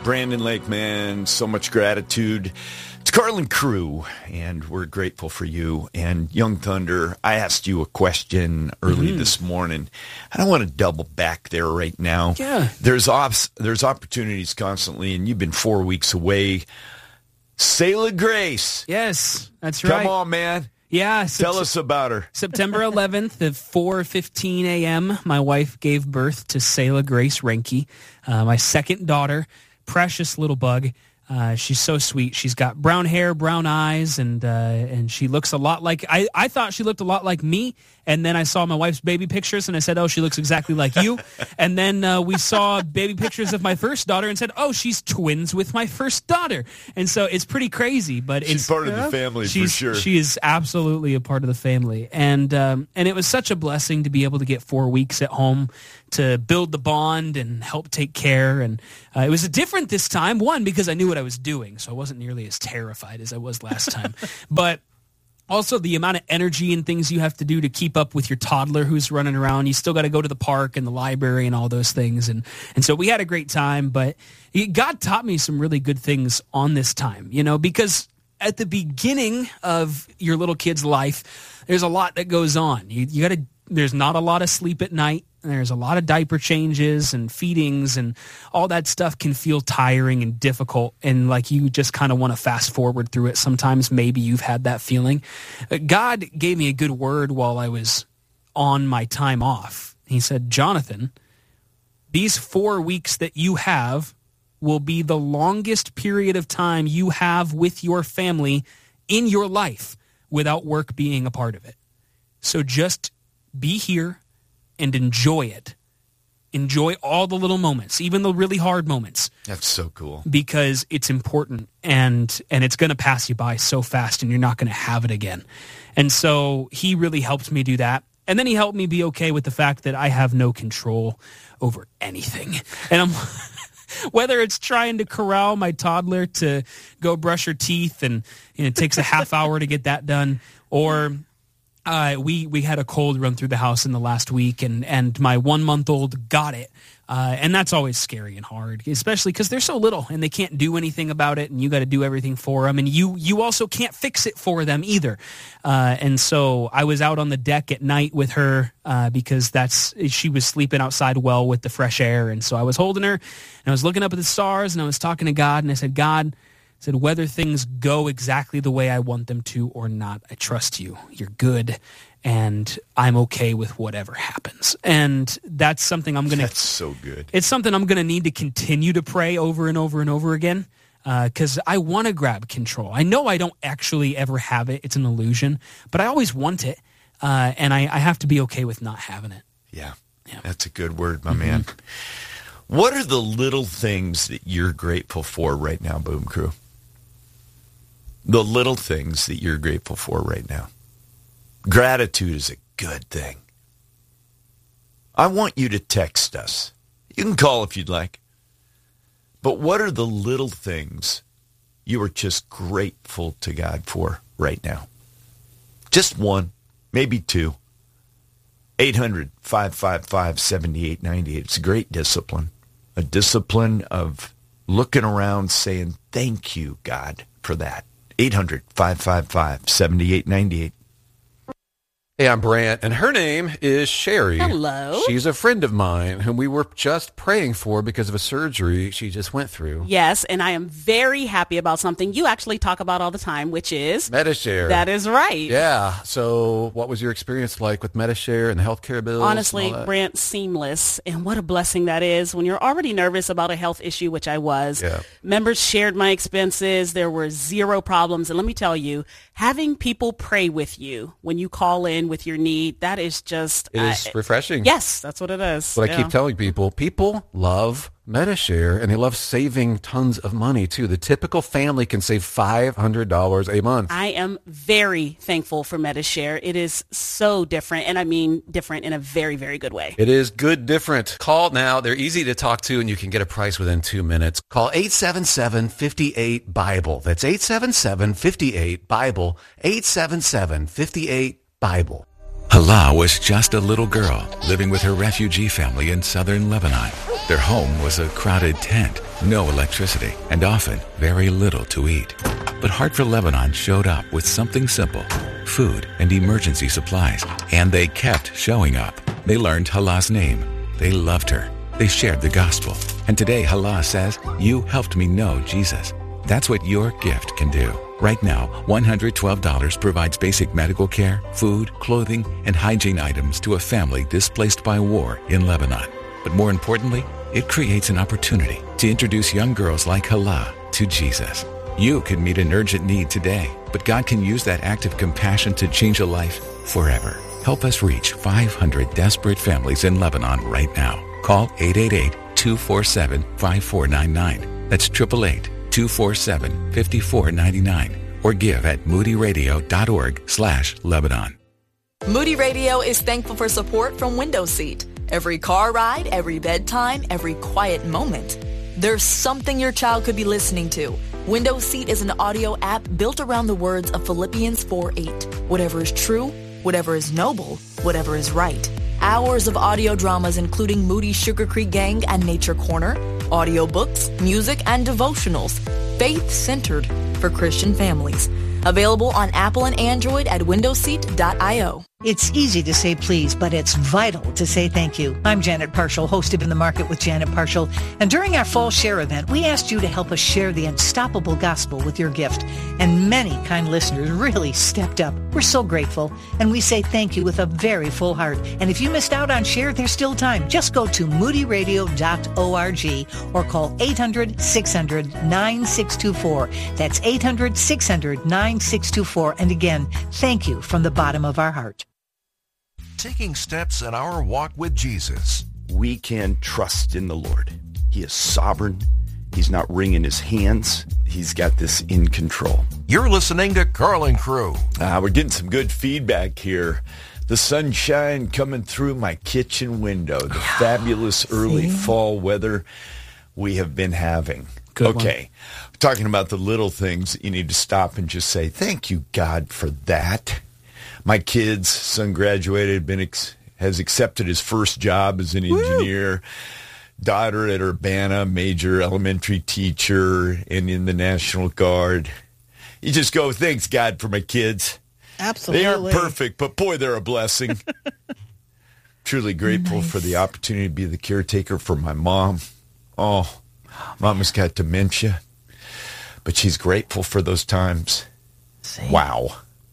Brandon Lake, man, so much gratitude. It's Carlin Crew, and we're grateful for you. And Young Thunder, I asked you a question early this morning. I don't want to double back there right now. Yeah. There's opportunities constantly, and you've been 4 weeks away. Sail of Grace. Yes, that's right. Come on, man. Yeah. Tell us about her. September 11th at 4:15 a.m., my wife gave birth to Selah Grace Renke, my second daughter, precious little bug. She's so sweet. She's got brown hair, brown eyes, and she looks a lot like, I thought she looked a lot like me, and then I saw my wife's baby pictures, and I said, oh, she looks exactly like you. And then we saw baby pictures of my first daughter and said, oh, she's twins with my first daughter. And so it's pretty crazy, but she's part of the family for sure. She is absolutely a part of the family. And it was such a blessing to be able to get 4 weeks at home to build the bond and help take care. And it was different this time, one, because I knew what I was doing, so I wasn't nearly as terrified as I was last time. But also the amount of energy and things you have to do to keep up with your toddler who's running around. You still got to go to the park and the library and all those things. And so we had a great time, but God taught me some really good things on this time, because at the beginning of your little kid's life, there's a lot that goes on. There's not a lot of sleep at night. There's a lot of diaper changes and feedings, and all that stuff can feel tiring and difficult, and like you just kind of want to fast forward through it. Sometimes maybe you've had that feeling. God gave me a good word while I was on my time off. He said, Jonathan, these 4 weeks that you have will be the longest period of time you have with your family in your life without work being a part of it. So just be here and enjoy it. Enjoy all the little moments, even the really hard moments. That's so cool. Because it's important, and it's going to pass you by so fast, and you're not going to have it again. And so he really helped me do that. And then he helped me be okay with the fact that I have no control over anything. And I'm whether it's trying to corral my toddler to go brush her teeth, and it takes a half hour to get that done, or we had a cold run through the house in the last week, and my 1-month-old got it. And that's always scary and hard, especially because they're so little and they can't do anything about it, and you got to do everything for them, and you also can't fix it for them either. And so I was out on the deck at night with her because she was sleeping outside well with the fresh air, and so I was holding her, and I was looking up at the stars, and I was talking to God, and I said, God, whether things go exactly the way I want them to or not, I trust you. You're good, and I'm okay with whatever happens. And that's something That's so good. It's something I'm going to need to continue to pray over and over and over again, because I want to grab control. I know I don't actually ever have it. It's an illusion, but I always want it, and I have to be okay with not having it. Yeah. That's a good word, my man. What are the little things that you're grateful for right now, Boom Crew? The little things that you're grateful for right now. Gratitude is a good thing. I want you to text us. You can call if you'd like. But what are the little things you are just grateful to God for right now? Just one, maybe two. 800-555-7898. It's a great discipline. A discipline of looking around saying, thank you, God, for that. 800-555-7898. Hey, I'm Brant, and her name is Sherry. Hello. She's a friend of mine whom we were just praying for because of a surgery she just went through. Yes, and I am very happy about something you actually talk about all the time, which is Medi-Share. That is right. Yeah. So what was your experience like with Medi-Share and the healthcare bills? Honestly, Brant, seamless. And what a blessing that is when you're already nervous about a health issue, which I was. Yeah. Members shared my expenses. There were zero problems. And let me tell you, having people pray with you when you call in with your need, that is just... It is refreshing. Yes, that's what it is. But I keep telling people love Medi-Share, and they love saving tons of money, too. The typical family can save $500 a month. I am very thankful for Medi-Share. It is so different, and I mean different in a very, very good way. It is good different. Call now. They're easy to talk to, and you can get a price within 2 minutes. Call 877-58-BIBLE. That's 877-58-BIBLE. 877-58-BIBLE. Hala was just a little girl living with her refugee family in southern Lebanon. Their home was a crowded tent, no electricity, and often very little to eat. But Heart for Lebanon showed up with something simple, food and emergency supplies, and they kept showing up. They learned Hala's name. They loved her. They shared the gospel. And today Hala says, "You helped me know Jesus." That's what your gift can do. Right now, $112 provides basic medical care, food, clothing, and hygiene items to a family displaced by war in Lebanon. But more importantly, it creates an opportunity to introduce young girls like Hala to Jesus. You can meet an urgent need today, but God can use that act of compassion to change a life forever. Help us reach 500 desperate families in Lebanon right now. Call 888-247-5499. That's 888-247-5499. Or give at moodyradio.org/Lebanon. Moody Radio is thankful for support from Window Seat. Every car ride, every bedtime, every quiet moment. There's something your child could be listening to. Window Seat is an audio app built around the words of Philippians 4:8. Whatever is true, whatever is noble, whatever is right. Hours of audio dramas including Moody's Sugar Creek Gang and Nature Corner, audiobooks, music, and devotionals. Faith-centered for Christian families. Available on Apple and Android at windowseat.io. It's easy to say please, but it's vital to say thank you. I'm Janet Parshall, host of In the Market with Janet Parshall. And during our Fall Share event, we asked you to help us share the unstoppable gospel with your gift. And many kind listeners really stepped up. We're so grateful. And we say thank you with a very full heart. And if you missed out on Share, there's still time. Just go to moodyradio.org or call 800-600-9624. That's 800-600-9624. And again, thank you from the bottom of our heart. Taking steps in our walk with Jesus. We can trust in the Lord. He is sovereign. He's not wringing his hands. He's got this in control. You're listening to Carl and Crew. We're getting some good feedback here. The sunshine coming through my kitchen window. The fabulous early fall weather we have been having. Good okay. We're talking about the little things. You need to stop and just say, thank you, God, for that. My kid's son graduated, has accepted his first job as an engineer. Daughter at Urbana, major elementary teacher, and in the National Guard. You just go, thanks, God, for my kids. Absolutely. They aren't perfect, but boy, they're a blessing. Truly grateful for the opportunity to be the caretaker for my mom. Oh, Mama's got dementia, but she's grateful for those times. Wow.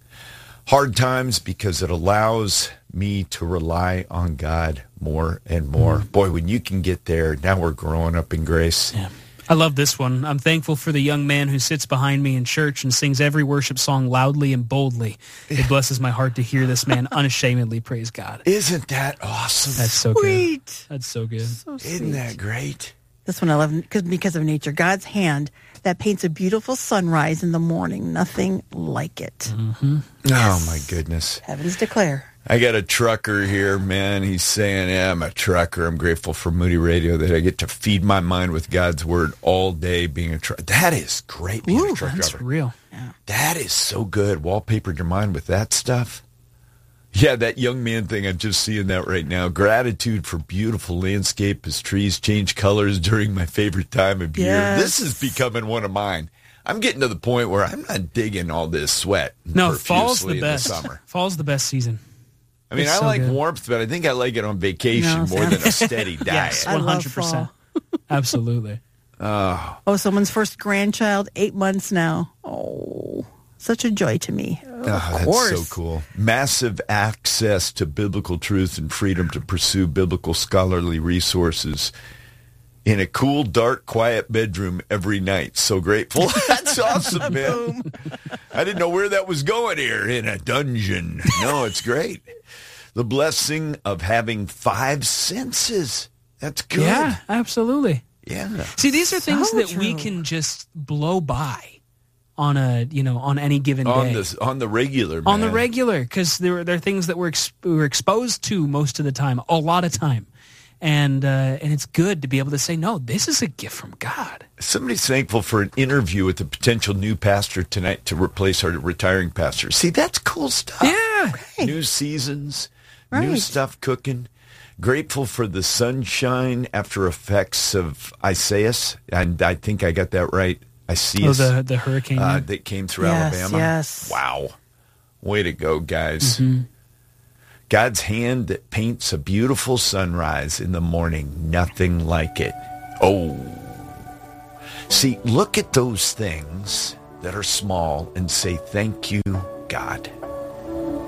Hard times because it allows me to rely on God more and more. Boy, when you can get there, now we're growing up in grace. Yeah. I love this one. I'm thankful for the young man who sits behind me in church and sings every worship song loudly and boldly. It blesses my heart to hear this man unashamedly praise God. Isn't that awesome? That's so Sweet. good. That's so good. So Isn't that great? This one I love because of nature. God's hand that paints a beautiful sunrise in the morning. Nothing like it. Mm-hmm. Oh, my goodness. Heavens declare. I got a trucker here, man. He's saying, yeah, I'm a trucker. I'm grateful for Moody Radio that I get to feed my mind with God's word all day being a trucker. That is great being a truck That's driver. real. Yeah. That is so good. Wallpapered your mind with that stuff. Yeah, that young man thing, I'm just seeing that right now. Gratitude for beautiful landscape as trees change colors during my favorite time of year. This is becoming one of mine. I'm getting to the point where I'm not digging all this sweat. No, fall's the in best. The summer. Fall's the best season. I mean, It's I so like good. warmth, but I think I like it on vacation more than a steady diet. Yes, I love 100%. fall. Absolutely. Oh, someone's first grandchild, 8 months now. Oh, such a joy to me. Oh, that's course. so cool. Massive access to biblical truth and freedom to pursue biblical scholarly resources in a cool, dark, quiet bedroom every night. So grateful. That's awesome, man. I didn't know where that was going here, in a dungeon. No, it's great. The blessing of having 5 senses. That's good. Yeah, absolutely. Yeah. See, these are things So that we true. can just blow by on on any given day. On the regular, man. On the regular, because there are things that we're exposed to most of the time, a lot of time. And it's good to be able to say, no, this is a gift from God. Somebody's thankful for an interview with a potential new pastor tonight to replace our retiring pastor. See, that's cool stuff. Yeah, Yeah. New seasons, Right. new stuff cooking. Grateful for the sunshine after effects of Isaias. And I think I got that right. Isaias. Oh, the hurricane. That came through Yes, Alabama. yes. Wow. Way to go, guys. Mm-hmm. God's hand that paints a beautiful sunrise in the morning. Nothing like it. Oh. See, look at those things that are small and say, thank you, God.